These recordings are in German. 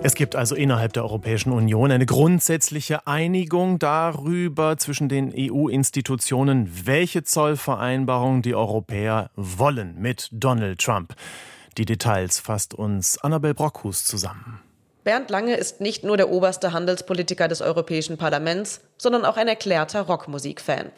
Es gibt also innerhalb der Europäischen Union eine grundsätzliche Einigung darüber zwischen den EU-Institutionen, welche Zollvereinbarung die Europäer wollen mit Donald Trump. Die Details fasst uns Annabel Brockhus zusammen. Bernd Lange ist nicht nur der oberste Handelspolitiker des Europäischen Parlaments, sondern auch ein erklärter Rockmusikfan.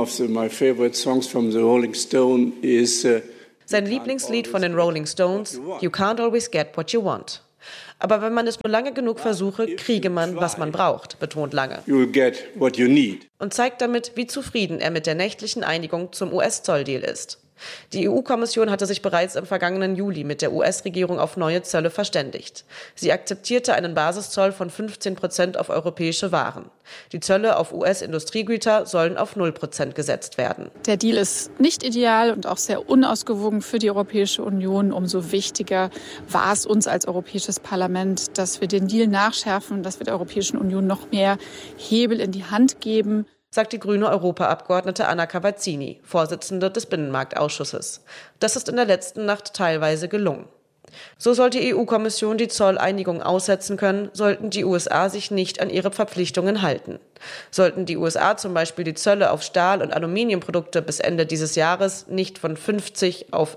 Sein Lieblingslied von den Rolling Stones, You Can't Always Get What You Want. Aber wenn man es nur lange genug versuche, kriege man, was man braucht, betont Lange. Und zeigt damit, wie zufrieden er mit der nächtlichen Einigung zum US-Zolldeal ist. Die EU-Kommission hatte sich bereits im vergangenen Juli mit der US-Regierung auf neue Zölle verständigt. Sie akzeptierte einen Basiszoll von 15% auf europäische Waren. Die Zölle auf US-Industriegüter sollen auf 0% gesetzt werden. Der Deal ist nicht ideal und auch sehr unausgewogen für die Europäische Union. Umso wichtiger war es uns als Europäisches Parlament, dass wir den Deal nachschärfen, dass wir der Europäischen Union noch mehr Hebel in die Hand geben, sagt die grüne Europaabgeordnete Anna Cavazzini, Vorsitzende des Binnenmarktausschusses. Das ist in der letzten Nacht teilweise gelungen. So soll die EU-Kommission die Zolleinigung aussetzen können, sollten die USA sich nicht an ihre Verpflichtungen halten. Sollten die USA zum Beispiel die Zölle auf Stahl- und Aluminiumprodukte bis Ende dieses Jahres nicht von 50 auf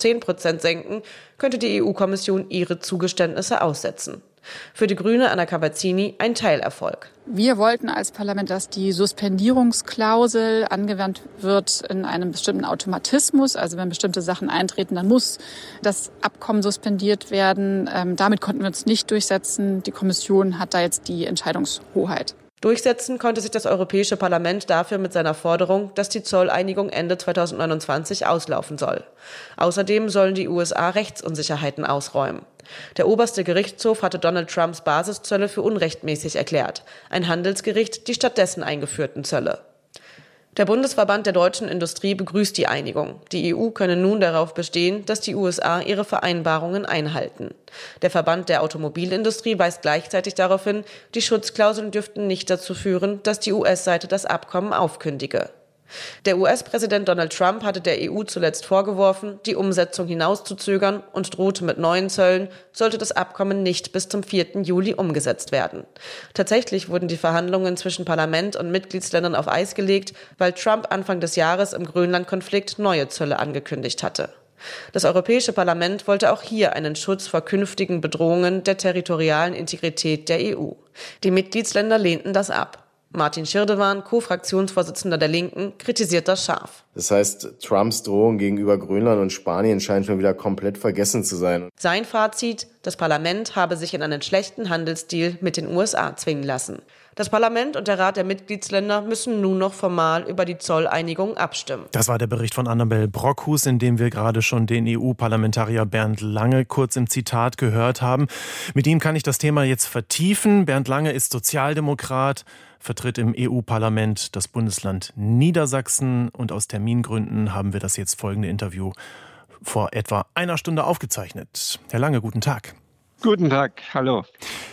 15% senken, könnte die EU-Kommission ihre Zugeständnisse aussetzen. Für die Grüne Anna Cavazzini ein Teilerfolg. Wir wollten als Parlament, dass die Suspendierungsklausel angewandt wird in einem bestimmten Automatismus. Also wenn bestimmte Sachen eintreten, dann muss das Abkommen suspendiert werden. Damit konnten wir uns nicht durchsetzen. Die Kommission hat da jetzt die Entscheidungshoheit. Durchsetzen konnte sich das Europäische Parlament dafür mit seiner Forderung, dass die Zolleinigung Ende 2029 auslaufen soll. Außerdem sollen die USA Rechtsunsicherheiten ausräumen. Der oberste Gerichtshof hatte Donald Trumps Basiszölle für unrechtmäßig erklärt, ein Handelsgericht die stattdessen eingeführten Zölle. Der Bundesverband der deutschen Industrie begrüßt die Einigung. Die EU könne nun darauf bestehen, dass die USA ihre Vereinbarungen einhalten. Der Verband der Automobilindustrie weist gleichzeitig darauf hin, die Schutzklauseln dürften nicht dazu führen, dass die US-Seite das Abkommen aufkündige. Der US-Präsident Donald Trump hatte der EU zuletzt vorgeworfen, die Umsetzung hinauszuzögern und drohte mit neuen Zöllen, sollte das Abkommen nicht bis zum 4. Juli umgesetzt werden. Tatsächlich wurden die Verhandlungen zwischen Parlament und Mitgliedsländern auf Eis gelegt, weil Trump Anfang des Jahres im Grönland-Konflikt neue Zölle angekündigt hatte. Das Europäische Parlament wollte auch hier einen Schutz vor künftigen Bedrohungen der territorialen Integrität der EU. Die Mitgliedsländer lehnten das ab. Martin Schirdewan, Co-Fraktionsvorsitzender der Linken, kritisiert das scharf. Das heißt, Trumps Drohung gegenüber Grönland und Spanien scheint schon wieder komplett vergessen zu sein. Sein Fazit: Das Parlament habe sich in einen schlechten Handelsdeal mit den USA zwingen lassen. Das Parlament und der Rat der Mitgliedsländer müssen nun noch formal über die Zolleinigung abstimmen. Das war der Bericht von Annabel Brockhus, in dem wir gerade schon den EU-Parlamentarier Bernd Lange kurz im Zitat gehört haben. Mit ihm kann ich das Thema jetzt vertiefen. Bernd Lange ist Sozialdemokrat, vertritt im EU-Parlament das Bundesland Niedersachsen und aus Termingründen haben wir das jetzt folgende Interview vor etwa einer Stunde aufgezeichnet. Herr Lange, guten Tag. Guten Tag, hallo.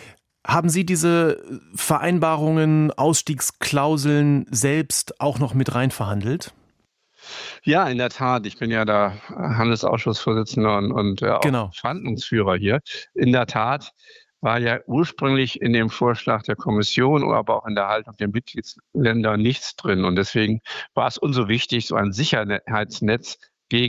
Haben Sie diese Vereinbarungen, Ausstiegsklauseln selbst auch noch mit rein verhandelt? Ja, in der Tat. Ich bin ja der Handelsausschussvorsitzender und auch Verhandlungsführer hier. In der Tat war ja ursprünglich in dem Vorschlag der Kommission, aber auch in der Haltung der Mitgliedsländer nichts drin. Und deswegen war es uns so wichtig, so ein Sicherheitsnetz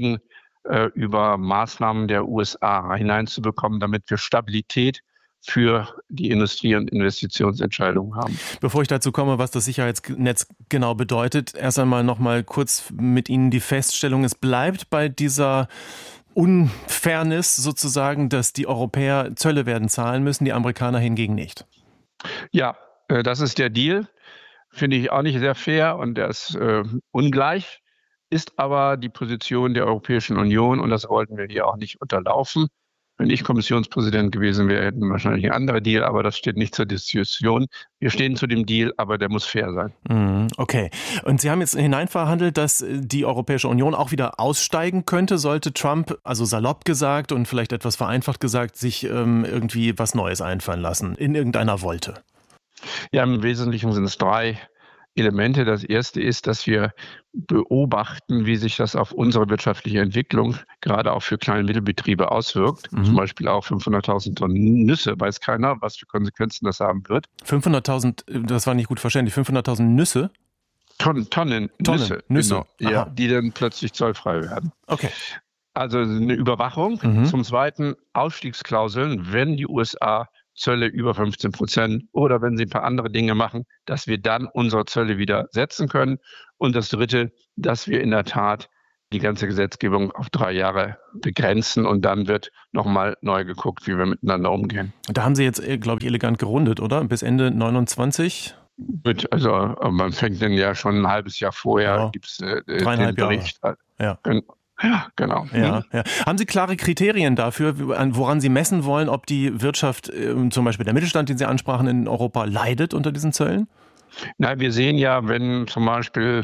über Maßnahmen der USA hineinzubekommen, damit wir Stabilität für die Industrie- und Investitionsentscheidungen haben. Bevor ich dazu komme, was das Sicherheitsnetz genau bedeutet, erst einmal noch mal kurz mit Ihnen die Feststellung, es bleibt bei dieser Unfairness sozusagen, dass die Europäer Zölle werden zahlen müssen, die Amerikaner hingegen nicht. Ja, das ist der Deal. Finde ich auch nicht sehr fair und der ist ungleich, ist aber die Position der Europäischen Union und das wollten wir hier auch nicht unterlaufen. Wenn ich Kommissionspräsident gewesen wäre, hätten wir wahrscheinlich einen anderen Deal, aber das steht nicht zur Diskussion. Wir stehen zu dem Deal, aber der muss fair sein. Okay. Und Sie haben jetzt hineinverhandelt, dass die Europäische Union auch wieder aussteigen könnte, sollte Trump, also salopp gesagt und vielleicht etwas vereinfacht gesagt, sich irgendwie was Neues einfallen lassen, in irgendeiner Wolte. Ja, im Wesentlichen sind es 3 Elemente. Das erste ist, dass wir beobachten, wie sich das auf unsere wirtschaftliche Entwicklung, gerade auch für kleine Mittelbetriebe, auswirkt. Zum Beispiel auch 500.000 Tonnen Nüsse, weiß keiner, was für Konsequenzen das haben wird. 500.000, das war nicht gut verständlich, 500.000 Nüsse? Tonnen Nüsse. Genau, ja, die dann plötzlich zollfrei werden. Okay. Also eine Überwachung. Zum Zweiten Ausstiegsklauseln, wenn die USA Zölle über 15% oder wenn sie ein paar andere Dinge machen, dass wir dann unsere Zölle wieder setzen können. Und das Dritte, dass wir in der Tat die ganze Gesetzgebung auf 3 Jahre begrenzen und dann wird nochmal neu geguckt, wie wir miteinander umgehen. Da haben Sie jetzt, glaube ich, elegant gerundet, oder? Bis Ende 29? Also man fängt dann ja schon ein halbes Jahr vorher, gibt es den Bericht. Ja. Ja, genau. Ja. Haben Sie klare Kriterien dafür, woran Sie messen wollen, ob die Wirtschaft, zum Beispiel der Mittelstand, den Sie ansprachen, in Europa leidet unter diesen Zöllen? Nein, wir sehen ja, wenn zum Beispiel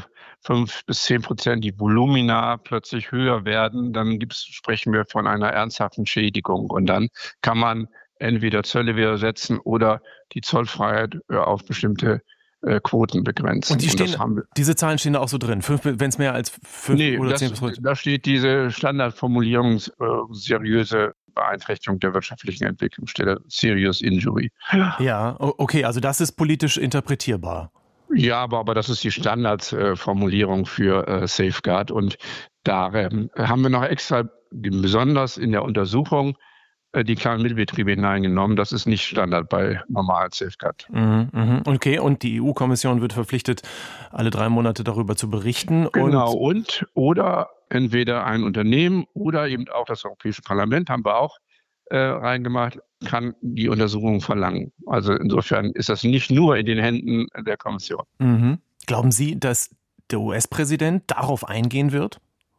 5-10% die Volumina plötzlich höher werden, dann sprechen wir von einer ernsthaften Schädigung. Und dann kann man entweder Zölle wieder setzen oder die Zollfreiheit auf bestimmte Quoten begrenzen. Und diese Zahlen stehen da auch so drin, wenn es mehr als 5 oder 10%? Da steht diese Standardformulierung, seriöse Beeinträchtigung der wirtschaftlichen Entwicklung, steht Serious Injury. Ja, okay, also das ist politisch interpretierbar. Ja, aber das ist die Standardformulierung für Safeguard und da haben wir noch extra besonders in der Untersuchung die kleinen Mittelbetriebe hineingenommen. Das ist nicht Standard bei normalen Safeguard. Okay, und die EU-Kommission wird verpflichtet, alle 3 Monate darüber zu berichten. Genau, oder entweder ein Unternehmen oder eben auch das Europäische Parlament, haben wir auch reingemacht, kann die Untersuchung verlangen. Also insofern ist das nicht nur in den Händen der Kommission. Glauben Sie, dass der US-Präsident darauf eingehen wird?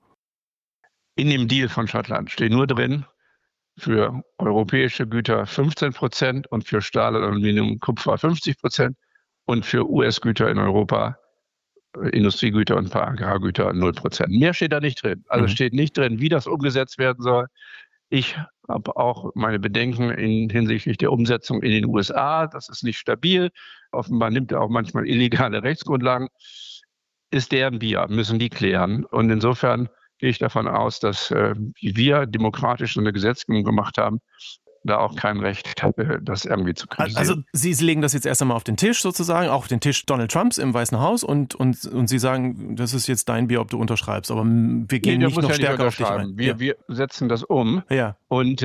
In dem Deal von Schottland steht nur drin, für europäische Güter 15% und für Stahl, Aluminium und Kupfer 50% und für US-Güter in Europa, Industriegüter und ein paar Agrargüter 0%. Mehr steht da nicht drin. Also steht nicht drin, wie das umgesetzt werden soll. Ich habe auch meine Bedenken hinsichtlich der Umsetzung in den USA. Das ist nicht stabil. Offenbar nimmt er auch manchmal illegale Rechtsgrundlagen. Ist deren Bier, müssen die klären. Und insofern gehe ich davon aus, dass wie wir demokratisch so eine Gesetzgebung gemacht haben, da auch kein Recht hat, das irgendwie zu kritisieren. Also Sie legen das jetzt erst einmal auf den Tisch sozusagen, auch auf den Tisch Donald Trumps im Weißen Haus und Sie sagen, das ist jetzt dein Bier, ob du unterschreibst, aber wir gehen nicht noch stärker auf dich ein. Wir setzen das um und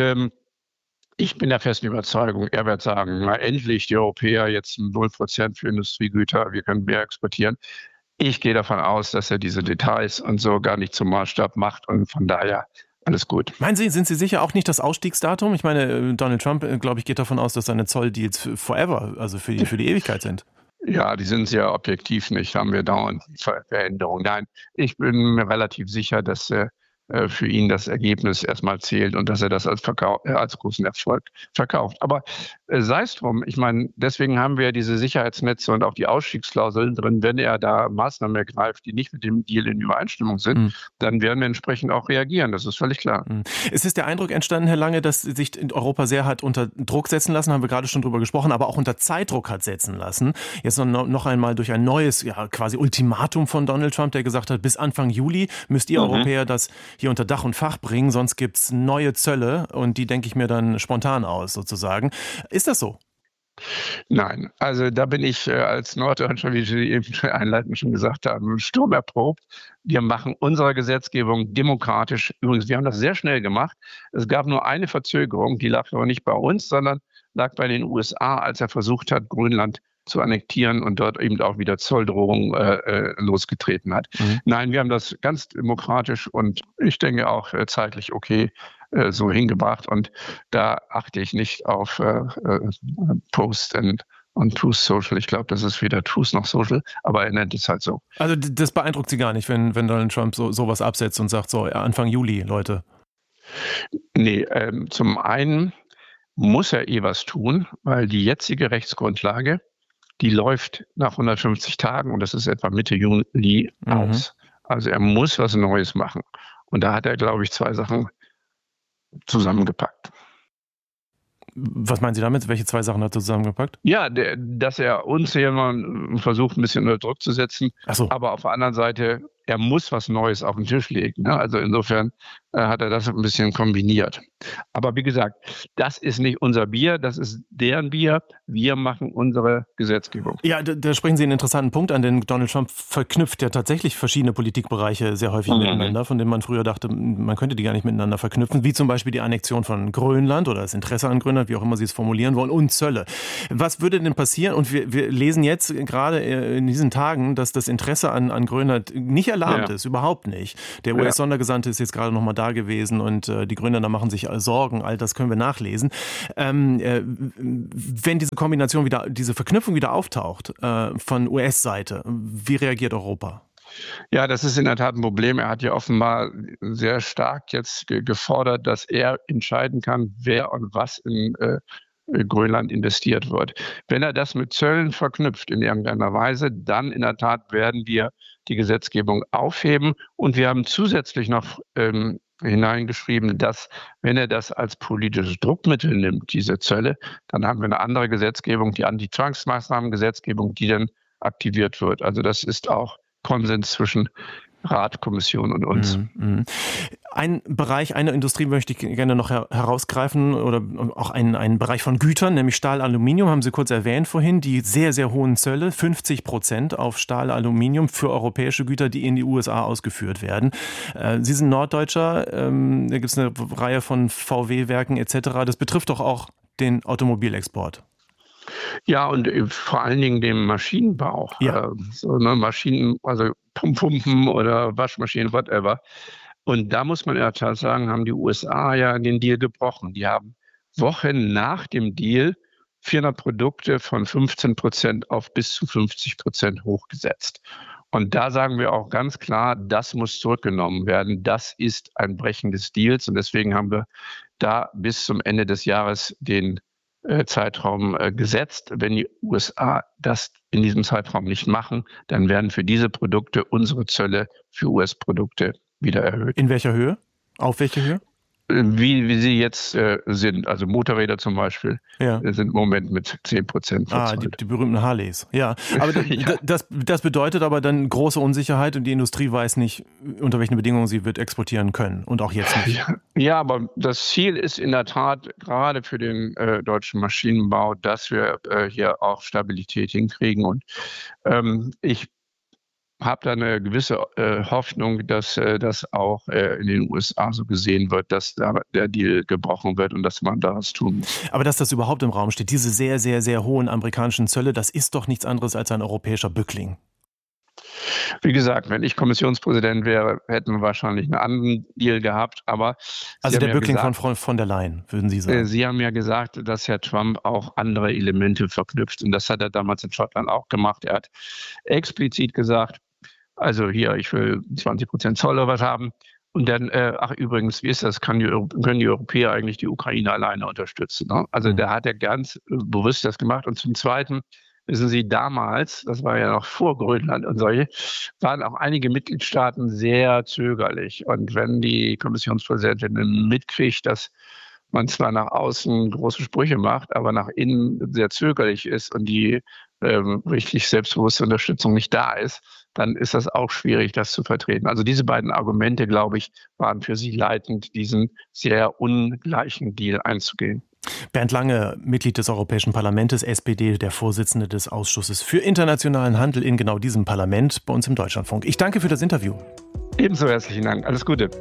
ich bin der festen Überzeugung, er wird sagen, na endlich die Europäer jetzt 0% für Industriegüter, wir können mehr exportieren. Ich gehe davon aus, dass er diese Details und so gar nicht zum Maßstab macht und von daher alles gut. Meinen Sie, sind Sie sicher auch nicht das Ausstiegsdatum? Ich meine, Donald Trump, glaube ich, geht davon aus, dass seine Zolldeals forever, also für die Ewigkeit sind. Ja, die sind sehr objektiv nicht, haben wir dauernd Veränderungen. Nein, ich bin mir relativ sicher, dass für ihn das Ergebnis erstmal zählt und dass er das als großen Erfolg verkauft. Aber sei es drum, ich meine, deswegen haben wir diese Sicherheitsnetze und auch die Ausstiegsklauseln drin. Wenn er da Maßnahmen ergreift, die nicht mit dem Deal in Übereinstimmung sind, dann werden wir entsprechend auch reagieren. Das ist völlig klar. Es ist der Eindruck entstanden, Herr Lange, dass sich in Europa sehr hat unter Druck setzen lassen, haben wir gerade schon drüber gesprochen, aber auch unter Zeitdruck hat setzen lassen. Jetzt noch einmal durch ein neues, quasi Ultimatum von Donald Trump, der gesagt hat, bis Anfang Juli müsst ihr Europäer das hier unter Dach und Fach bringen, sonst gibt es neue Zölle und die denke ich mir dann spontan aus sozusagen. Ist das so? Nein, also da bin ich als Norddeutscher, wie Sie eben einleitend schon gesagt haben, sturmerprobt. Wir machen unsere Gesetzgebung demokratisch. Übrigens, wir haben das sehr schnell gemacht. Es gab nur eine Verzögerung, die lag aber nicht bei uns, sondern lag bei den USA, als er versucht hat, Grönland zu annektieren und dort eben auch wieder Zolldrohungen losgetreten hat. Nein, wir haben das ganz demokratisch und ich denke auch zeitlich okay so hingebracht und da achte ich nicht auf Post und Truth Social. Ich glaube, das ist weder Truth noch Social, aber er nennt es halt so. Also das beeindruckt Sie gar nicht, wenn Donald Trump sowas absetzt und sagt, so Anfang Juli, Leute. Nee, zum einen muss er was tun, weil die jetzige Rechtsgrundlage, die läuft nach 150 Tagen und das ist etwa Mitte Juli aus. Also er muss was Neues machen. Und da hat er, glaube ich, 2 Sachen zusammengepackt. Was meinen Sie damit? Welche zwei Sachen hat er zusammengepackt? Ja, dass er uns hier mal versucht, ein bisschen unter Druck zu setzen. Ach so. Aber auf der anderen Seite, er muss was Neues auf den Tisch legen. Ne? Also insofern hat er das ein bisschen kombiniert. Aber wie gesagt, das ist nicht unser Bier, das ist deren Bier. Wir machen unsere Gesetzgebung. Ja, da sprechen Sie einen interessanten Punkt an, denn Donald Trump verknüpft ja tatsächlich verschiedene Politikbereiche sehr häufig miteinander, von denen man früher dachte, man könnte die gar nicht miteinander verknüpfen, wie zum Beispiel die Annexion von Grönland oder das Interesse an Grönland, wie auch immer Sie es formulieren wollen, und Zölle. Was würde denn passieren? Und wir lesen jetzt gerade in diesen Tagen, dass das Interesse an Grönland nicht erlahmt ist, überhaupt nicht. Der US-Sondergesandte ist jetzt gerade noch mal da gewesen und die Grönländer machen sich Sorgen, all das können wir nachlesen. Wenn diese Kombination wieder, diese Verknüpfung wieder auftaucht von US-Seite, wie reagiert Europa? Ja, das ist in der Tat ein Problem. Er hat ja offenbar sehr stark jetzt gefordert, dass er entscheiden kann, wer und was in Grönland investiert wird. Wenn er das mit Zöllen verknüpft in irgendeiner Weise, dann in der Tat werden wir die Gesetzgebung aufheben. Und wir haben zusätzlich noch hineingeschrieben, dass, wenn er das als politisches Druckmittel nimmt, diese Zölle, dann haben wir eine andere Gesetzgebung, die Anti-Zwangsmaßnahmen-Gesetzgebung, die dann aktiviert wird. Also das ist auch Konsens zwischen Rat, Kommission und uns. Ein Bereich, eine Industrie möchte ich gerne noch herausgreifen oder auch einen Bereich von Gütern, nämlich Stahl, Aluminium, haben Sie kurz erwähnt vorhin, die sehr, sehr hohen Zölle, 50% auf Stahl, Aluminium für europäische Güter, die in die USA ausgeführt werden. Sie sind Norddeutscher, da gibt es eine Reihe von VW-Werken etc. Das betrifft doch auch den Automobilexport. Ja, und vor allen Dingen dem Maschinenbau. Ja. Maschinen, also Pumpen oder Waschmaschinen, whatever. Und da muss man in der Tat sagen, haben die USA ja den Deal gebrochen. Die haben Wochen nach dem Deal 400 Produkte von 15% auf bis zu 50% hochgesetzt. Und da sagen wir auch ganz klar, das muss zurückgenommen werden. Das ist ein Brechen des Deals. Und deswegen haben wir da bis zum Ende des Jahres den Zeitraum gesetzt. Wenn die USA das in diesem Zeitraum nicht machen, dann werden für diese Produkte unsere Zölle für US-Produkte wieder erhöht. In welcher Höhe? Auf welche Höhe? Wie sie jetzt sind. Also Motorräder zum Beispiel sind im Moment mit 10% verzollt. Die berühmten Harleys. Ja, aber das bedeutet aber dann große Unsicherheit und die Industrie weiß nicht, unter welchen Bedingungen sie wird exportieren können und auch jetzt nicht. Ja, aber das Ziel ist in der Tat gerade für den deutschen Maschinenbau, dass wir hier auch Stabilität hinkriegen und ich habe da eine gewisse Hoffnung, dass das auch in den USA so gesehen wird, dass da der Deal gebrochen wird und dass man da was tun muss. Aber dass das überhaupt im Raum steht, diese sehr, sehr, sehr hohen amerikanischen Zölle, das ist doch nichts anderes als ein europäischer Bückling. Wie gesagt, wenn ich Kommissionspräsident wäre, hätten wir wahrscheinlich einen anderen Deal gehabt. Aber also der Bückling von der Leyen, würden Sie sagen? Sie haben ja gesagt, dass Herr Trump auch andere Elemente verknüpft. Und das hat er damals in Schottland auch gemacht. Er hat explizit gesagt, also hier, ich will 20% Zoll oder was haben. Und dann, übrigens, wie ist das? Können die Europäer eigentlich die Ukraine alleine unterstützen? Ne? Also da hat er ganz bewusst das gemacht. Und zum Zweiten, wissen Sie, damals, das war ja noch vor Grönland und solche, waren auch einige Mitgliedstaaten sehr zögerlich. Und wenn die Kommissionspräsidentin mitkriegt, dass man zwar nach außen große Sprüche macht, aber nach innen sehr zögerlich ist und die richtig selbstbewusste Unterstützung nicht da ist, dann ist das auch schwierig, das zu vertreten. Also diese beiden Argumente, glaube ich, waren für sie leitend, diesen sehr ungleichen Deal einzugehen. Bernd Lange, Mitglied des Europäischen Parlaments, SPD, der Vorsitzende des Ausschusses für internationalen Handel in genau diesem Parlament bei uns im Deutschlandfunk. Ich danke für das Interview. Ebenso herzlichen Dank. Alles Gute.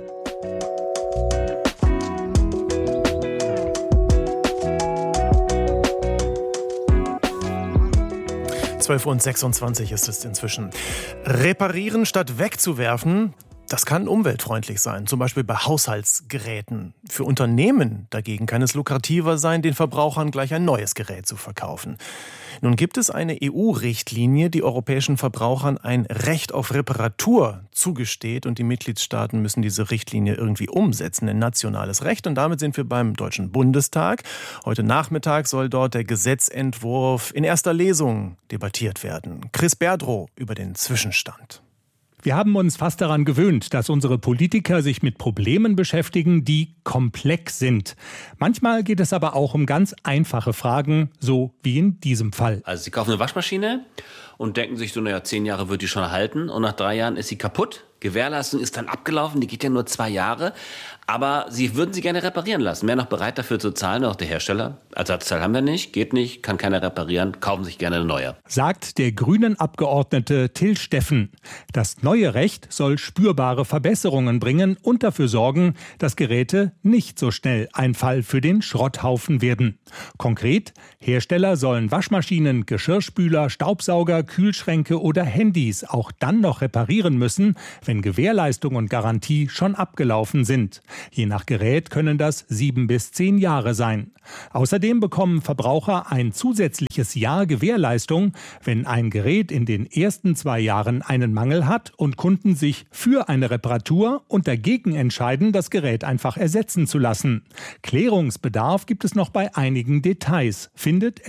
Und 26 ist es inzwischen. Reparieren statt wegzuwerfen, das kann umweltfreundlich sein, zum Beispiel bei Haushaltsgeräten. Für Unternehmen dagegen kann es lukrativer sein, den Verbrauchern gleich ein neues Gerät zu verkaufen. Nun gibt es eine EU-Richtlinie, die europäischen Verbrauchern ein Recht auf Reparatur zugesteht und die Mitgliedstaaten müssen diese Richtlinie irgendwie umsetzen in nationales Recht und damit sind wir beim Deutschen Bundestag. Heute Nachmittag soll dort der Gesetzentwurf in erster Lesung debattiert werden. Chris Berdrow über den Zwischenstand. Wir haben uns fast daran gewöhnt, dass unsere Politiker sich mit Problemen beschäftigen, die komplex sind. Manchmal geht es aber auch um ganz einfache Fragen, so wie in diesem Fall. Also Sie kaufen eine Waschmaschine und denken sich so, 10 Jahre wird die schon halten und nach 3 Jahren ist sie kaputt. Gewährleistung ist dann abgelaufen, die geht ja nur 2 Jahre. Aber Sie würden sie gerne reparieren lassen. Wären noch bereit dafür zu zahlen, auch der Hersteller. Ersatzteil haben wir nicht, geht nicht, kann keiner reparieren, kaufen sich gerne eine neue. Sagt der Grünen-Abgeordnete Till Steffen. Das neue Recht soll spürbare Verbesserungen bringen und dafür sorgen, dass Geräte nicht so schnell ein Fall für den Schrotthaufen werden. Konkret, Hersteller sollen Waschmaschinen, Geschirrspüler, Staubsauger, Kühlschränke oder Handys auch dann noch reparieren müssen, wenn Gewährleistung und Garantie schon abgelaufen sind. Je nach Gerät können das 7 bis 10 Jahre sein. Außerdem bekommen Verbraucher ein zusätzliches Jahr Gewährleistung, wenn ein Gerät in den ersten 2 Jahren einen Mangel hat und Kunden sich für eine Reparatur und dagegen entscheiden, das Gerät einfach ersetzen zu lassen. Klärungsbedarf gibt es noch bei einigen Details, findet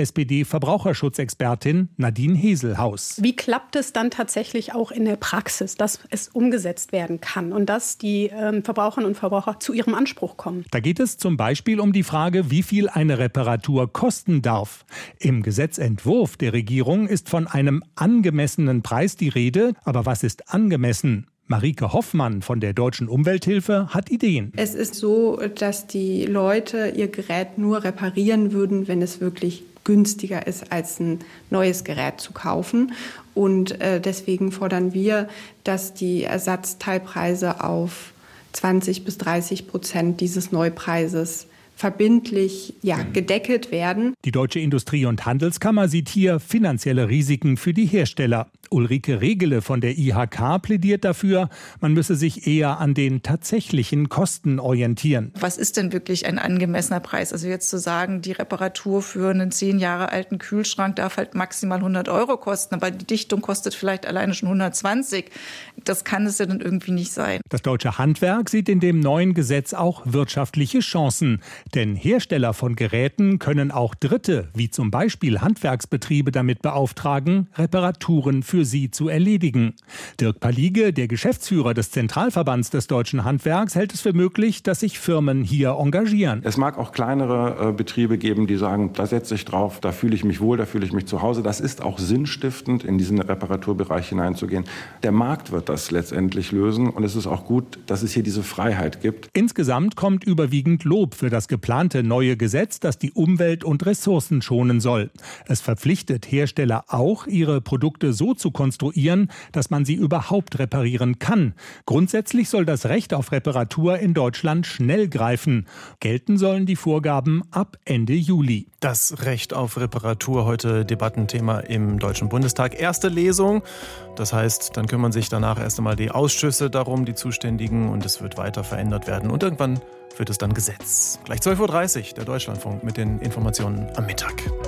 SPD-Verbraucherschutzexpertin Nadine Heselhaus. Wie klappt es dann tatsächlich auch in der Praxis, dass es umgesetzt werden kann und dass die Verbraucherinnen und Verbraucher zu ihrem Anspruch kommen? Da geht es zum Beispiel um die Frage, wie viel eine Reparatur kosten darf. Im Gesetzentwurf der Regierung ist von einem angemessenen Preis die Rede. Aber was ist angemessen? Marike Hoffmann von der Deutschen Umwelthilfe hat Ideen. Es ist so, dass die Leute ihr Gerät nur reparieren würden, wenn es wirklich günstiger ist, als ein neues Gerät zu kaufen. Und deswegen fordern wir, dass die Ersatzteilpreise auf 20% bis 30% dieses Neupreises verbindlich gedeckelt werden. Die Deutsche Industrie- und Handelskammer sieht hier finanzielle Risiken für die Hersteller. Ulrike Regele von der IHK plädiert dafür, man müsse sich eher an den tatsächlichen Kosten orientieren. Was ist denn wirklich ein angemessener Preis? Also jetzt zu sagen, die Reparatur für einen 10 Jahre alten Kühlschrank darf halt maximal 100 € kosten, aber die Dichtung kostet vielleicht alleine schon 120. Das kann es ja dann irgendwie nicht sein. Das deutsche Handwerk sieht in dem neuen Gesetz auch wirtschaftliche Chancen. Denn Hersteller von Geräten können auch Dritte, wie zum Beispiel Handwerksbetriebe, damit beauftragen, Reparaturen für sie zu erledigen. Dirk Palige, der Geschäftsführer des Zentralverbands des deutschen Handwerks, hält es für möglich, dass sich Firmen hier engagieren. Es mag auch kleinere Betriebe geben, die sagen, da setze ich drauf, da fühle ich mich wohl, da fühle ich mich zu Hause. Das ist auch sinnstiftend, in diesen Reparaturbereich hineinzugehen. Der Markt wird das letztendlich lösen und es ist auch gut, dass es hier diese Freiheit gibt. Insgesamt kommt überwiegend Lob für das geplante neue Gesetz, das die Umwelt und Ressourcen schonen soll. Es verpflichtet Hersteller auch, ihre Produkte so zu konstruieren, dass man sie überhaupt reparieren kann. Grundsätzlich soll das Recht auf Reparatur in Deutschland schnell greifen. Gelten sollen die Vorgaben ab Ende Juli. Das Recht auf Reparatur, heute Debattenthema im Deutschen Bundestag. Erste Lesung, das heißt, dann kümmern sich danach erst einmal die Ausschüsse darum, die Zuständigen, und es wird weiter verändert werden. Und irgendwann wird es dann Gesetz. Gleich 12:30 Uhr, der Deutschlandfunk mit den Informationen am Mittag.